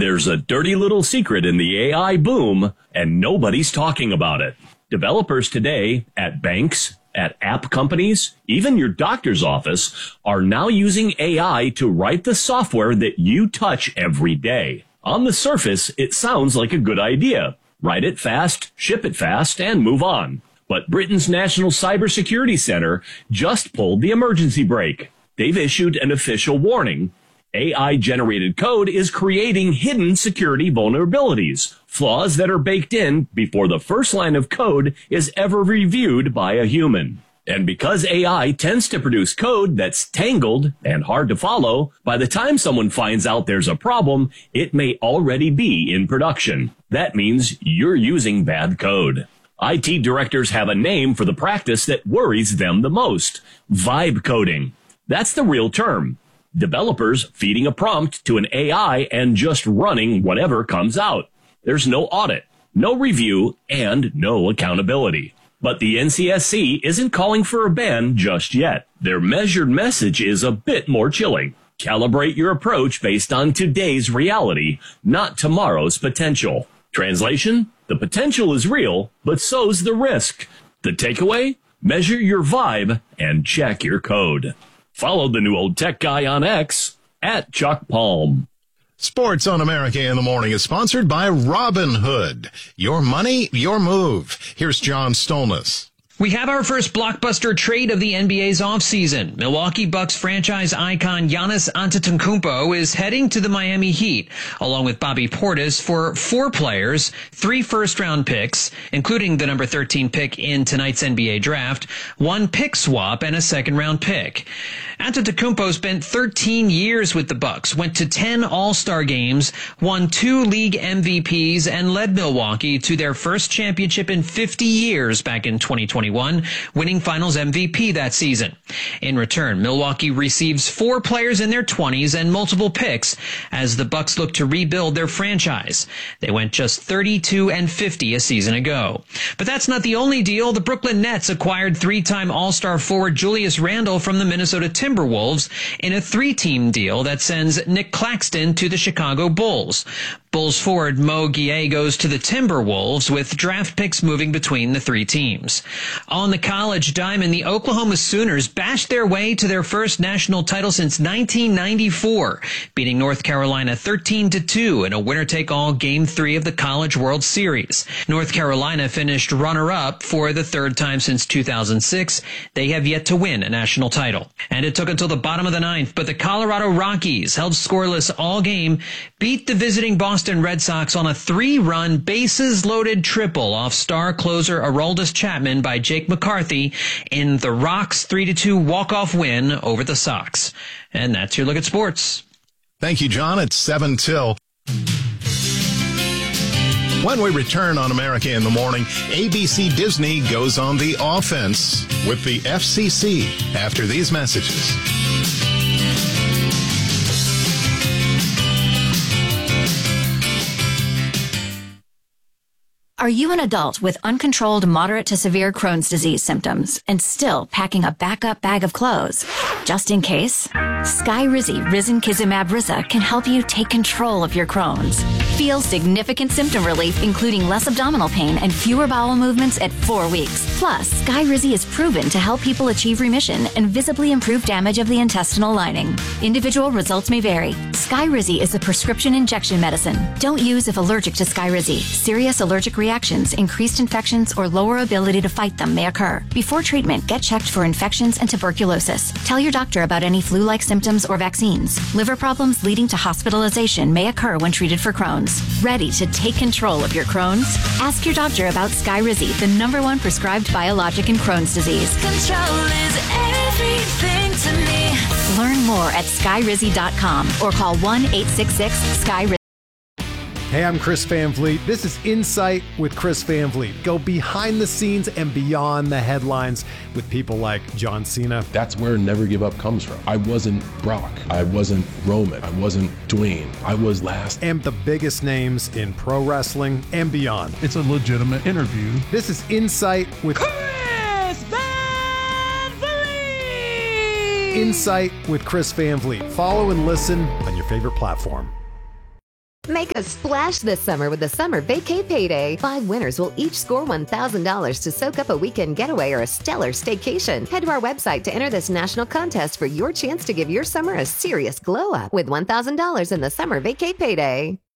There's a dirty little secret in the AI boom, and nobody's talking about it. Developers today at banks, at app companies, even your doctor's office, are now using AI to write the software that you touch every day. On the surface, it sounds like a good idea. Write it fast, ship it fast, and move on. But Britain's National Cybersecurity Center just pulled the emergency brake. They've issued an official warning. AI-generated code is creating hidden security vulnerabilities, flaws that are baked in before the first line of code is ever reviewed by a human. And because AI tends to produce code that's tangled and hard to follow, by the time someone finds out there's a problem, it may already be in production. That means you're using bad code. IT directors have a name for the practice that worries them the most: vibe coding. That's the real term. Developers feeding a prompt to an AI and just running whatever comes out. There's no audit, no review, and no accountability. But the NCSC isn't calling for a ban just yet. Their measured message is a bit more chilling. Calibrate your approach based on today's reality, not tomorrow's potential. Translation: the potential is real, but so's the risk. The takeaway: measure your vibe and check your code. Follow the new old tech guy on X at Chuck Palm. Sports on America in the Morning is sponsored by Robinhood. Your money, your move. Here's John Stolness. We have our first blockbuster trade of the NBA's offseason. Milwaukee Bucks franchise icon Giannis Antetokounmpo is heading to the Miami Heat, along with Bobby Portis, for 4 players, 3 first-round picks, including the number 13 pick in tonight's NBA draft, 1 pick swap, and a second-round pick. Antetokounmpo spent 13 years with the Bucks, went to 10 All-Star games, won 2 league MVPs, and led Milwaukee to their first championship in 50 years back in 2021, winning Finals MVP that season. In return, Milwaukee receives 4 players in their 20s and multiple picks as the Bucks look to rebuild their franchise. They went just 32-50 a season ago. But that's not the only deal. The Brooklyn Nets acquired 3-time All-Star forward Julius Randle from the Minnesota Timberwolves in a 3-team deal that sends Nick Claxton to the Chicago Bulls. Bulls forward Mo Gueye goes to the Timberwolves, with draft picks moving between the 3 teams. On the college diamond, the Oklahoma Sooners bashed their way to their first national title since 1994, beating North Carolina 13-2 in a winner-take-all Game 3 of the College World Series. North Carolina finished runner-up for the 3rd time since 2006. They have yet to win a national title. And it took until the bottom of the 9th, but the Colorado Rockies, held scoreless all game, beat the visiting Boston Red Sox on a 3-run, bases-loaded triple off star closer Aroldis Chapman by Jake McCarthy in the Rocks' 3-2 walk-off win over the Sox. And that's your look at sports. Thank you, John. It's 7 till. When we return on America in the Morning, ABC Disney goes on the offense with the FCC after these messages. Are you an adult with uncontrolled moderate to severe Crohn's disease symptoms and still packing a backup bag of clothes? Just in case, Skyrizi Risankizumab Riza can help you take control of your Crohn's. Feel significant symptom relief, including less abdominal pain and fewer bowel movements at 4 weeks. Plus, Skyrizi is proven to help people achieve remission and visibly improve damage of the intestinal lining. Individual results may vary. Skyrizi is a prescription injection medicine. Don't use if allergic to Skyrizi. Serious allergic reactions, increased infections, or lower ability to fight them may occur. Before treatment, get checked for infections and tuberculosis. Tell your doctor about any flu-like symptoms or vaccines. Liver problems leading to hospitalization may occur when treated for Crohn's. Ready to take control of your Crohn's? Ask your doctor about Skyrizi, the #1 prescribed biologic in Crohn's disease. Control is everything to me. Learn more at skyrizi.com or call 1-866-SKYRIZI. Hey, I'm Chris Van Vliet. This is Insight with Chris Van Vliet. Go behind the scenes and beyond the headlines with people like John Cena. That's where Never Give Up comes from. I wasn't Brock. I wasn't Roman. I wasn't Dwayne. I was last. And the biggest names in pro wrestling and beyond. It's a legitimate interview. This is Insight with Chris Van Vliet. Insight with Chris Van Vliet. Follow and listen on your favorite platform. Make a splash this summer with the Summer Vacay Payday. 5 winners will each score $1,000 to soak up a weekend getaway or a stellar staycation. Head to our website to enter this national contest for your chance to give your summer a serious glow up with $1,000 in the Summer Vacay Payday.